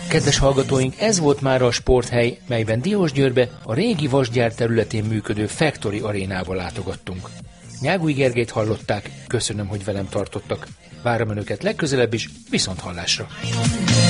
Kedves hallgatóink, ez volt már a sporthely, melyben Diósgyőrbe a régi vasgyár területén működő Factory arénába látogattunk. Nyágui Gergelyt hallották, köszönöm, hogy velem tartottak. Várom önöket legközelebb is, viszonthallásra!